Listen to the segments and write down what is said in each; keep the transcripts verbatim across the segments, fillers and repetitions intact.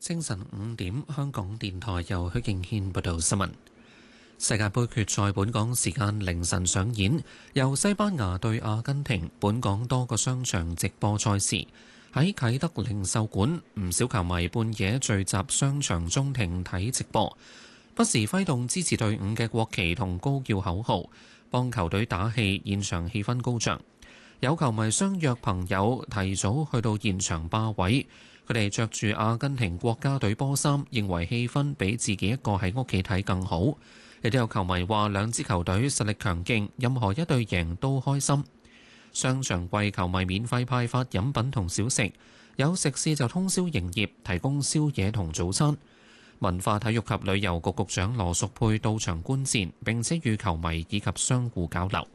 清晨五點，香港電台由許敬軒報道新聞。世界盃決賽本港時間凌晨上演，由西班牙對阿根廷，本港多個商場直播賽事。喺啟德零售館，唔少球迷半夜聚集商場中庭睇直播，不時揮動支持隊伍嘅國旗同高叫口號，幫球隊打氣，現場氣氛高漲。有球迷相約朋友提早去到現場霸位，佢哋着住阿根廷國家隊波衫，認為氣氛比自己一個喺屋企睇更好。亦都有球迷話兩支球隊實力強勁，任何一隊贏都開心。商場為球迷免費派發飲品同小食，有食肆就通宵營業，提供宵夜同早餐。文化體育及旅遊局局長羅淑佩到場觀戰，並且與球迷以及商戶交流。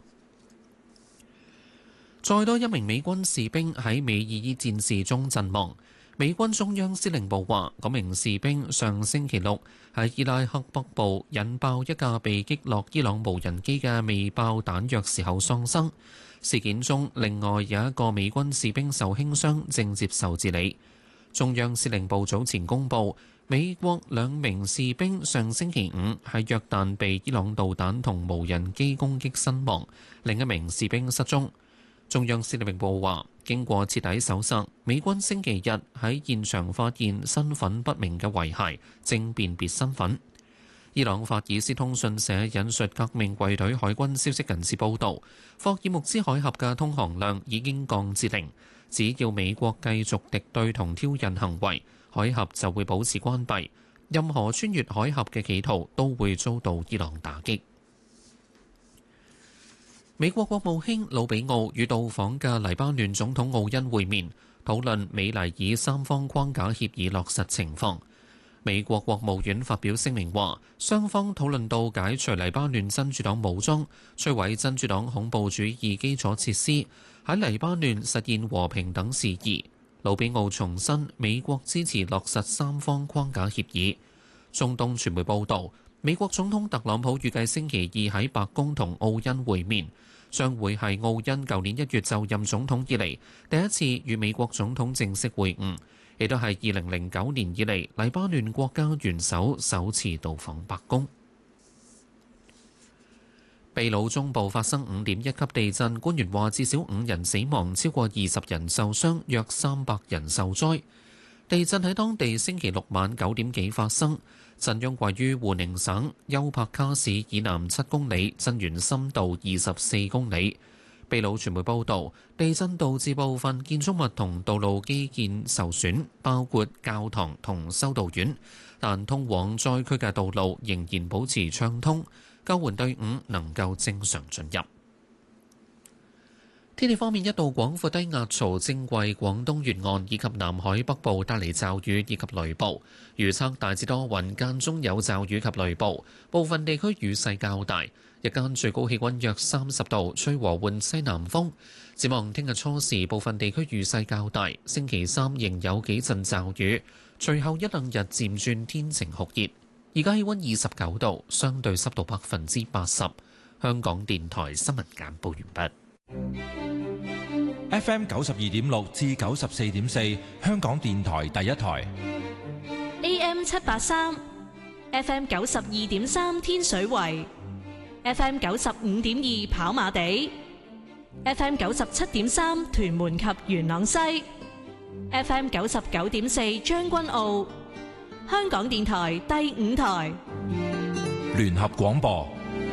再多一名美軍士兵喺美伊伊戰事中陣亡。美軍中央司令部話，嗰名士兵上星期六喺伊拉克北部引爆一架被擊落伊朗無人機嘅未爆彈藥時候喪生。事件中，另外有一個美軍士兵受輕傷，正接受治理。中央司令部早前公布，美國兩名士兵上星期五喺約旦被伊朗導彈同無人機攻擊身亡，另一名士兵失蹤。中央司令部話，經過徹底搜索，美軍星期日喺現場發現身份不明嘅遺骸，正辨別身份。伊朗法爾斯通訊社引述革命衛隊海軍消息人士報導，霍爾木茲海峽嘅通航量已經降至零，只要美國繼續敵對同挑釁行為，海峽就會保持關閉，任何穿越海峽嘅企圖都會遭到伊朗打擊。美國國務卿魯比奧與到訪嘅黎巴嫩總統奧恩會面，討論美黎以三方框架協議落實情況。美國國務院發表聲明話，雙方討論到解除黎巴嫩真主黨武裝、摧毀真主黨恐怖主義基礎設施、喺黎巴嫩實現和平等事宜。魯比奧重申美國支持落實三方框架協議。中東傳媒報導，美國總統特朗普預計星期二喺白宮同奧恩會面，將會係奧恩舊年一月就任總統以嚟第一次與美國總統正式會晤，亦都係二零零九年以嚟黎巴嫩國家元首首次到訪白宮。秘魯中部發生五點一級地震，官員話至少五人死亡，超過二十人受傷，約三百人受災。地震喺當地星期六晚九點幾發生，震央位於胡寧省丘帕卡市以南七公里，震源深度二十四公里。秘魯傳媒報導，地震導致部分建築物同道路基建受損，包括教堂同修道院，但通往災區嘅道路仍然保持暢通，救援隊伍能夠正常進入。天氣方面，一道廣闊低壓槽正為廣東沿岸以及南海北部帶嚟驟雨以及雷暴，預測大致多雲，間中有驟雨及雷暴，部分地區雨勢較大。日間最高氣溫約三十度，吹和緩西南風。展望聽日初時，部分地區雨勢較大，星期三仍有幾陣驟雨，隨後一兩日漸轉天晴酷熱。而家氣溫二十九度，相對濕度百分之八十。香港電台新聞簡報完畢。 F M 九十二點六至九十四點四，香港電台第一台。 A M 七八三 ，F M 九十二點三天水圍 ，F M 九十五點二跑馬地 ，F M 九十七點三屯門及元朗西 ，F M 九十九點四將軍澳。香港電台第五台聯合廣播。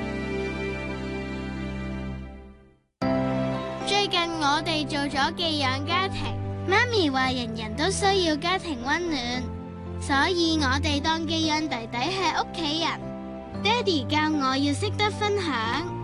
最近我哋做咗寄養家庭，媽咪話人人都需要家庭溫暖，所以我哋當寄養弟弟係屋企人。爹哋教我要識得分享。